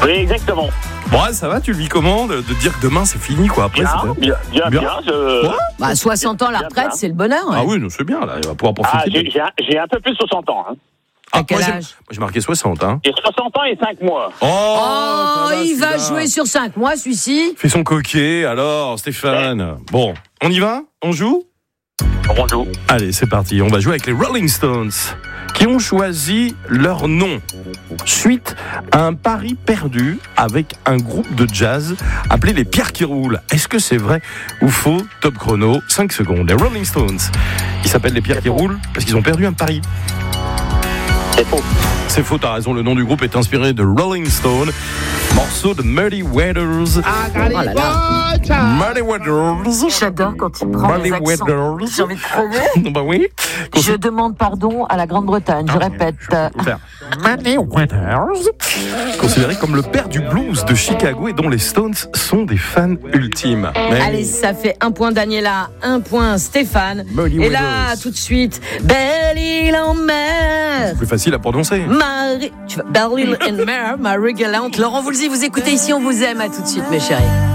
Oui, exactement. Bon, ça va, tu le vis comment de dire que demain c'est fini, quoi. Après, Bien. Ouais. 60 ans, la retraite, c'est le bonheur. Ah oui, non, c'est bien, là, il va pouvoir profiter. J'ai un peu plus de 60 ans. Hein. À quel moi, âge? j'ai marqué 60, hein. J'ai 60 ans et 5 mois. Oh, il va jouer sur 5 mois, celui-ci. Fais son coquet, alors, Stéphane. Ouais. Bon, on y va? On joue? On joue. Allez, c'est parti. On va jouer avec les Rolling Stones, qui ont choisi leur nom suite à un pari perdu avec un groupe de jazz appelé les Pierres qui roulent. Est-ce que c'est vrai ou faux? Top chrono, 5 secondes. Les Rolling Stones, ils s'appellent les Pierres qui roulent parce qu'ils ont perdu un pari. C'est faux. C'est faux, t'as raison. Le nom du groupe est inspiré de Rolling Stone, morceau de Muddy Waters. Oh là là. Muddy Waters. J'adore quand il prend Muddy les accents. Waters. J'ai envie de crever. Bah oui. Je demande pardon à la Grande-Bretagne. Je répète. Muddy Waters. Considéré comme le père du blues de Chicago et dont les Stones sont des fans ultimes. Mais Allez, ça fait 1 point Daniela, 1 point Stéphane. Muddy Et là, Waters. tout de suite, Belle Île en mer. plus facile à prononcer. Belle Île en mer, Marie galante. Laurent Voulzy, vous écoutez ici, on vous aime. À tout de suite, mes chéris.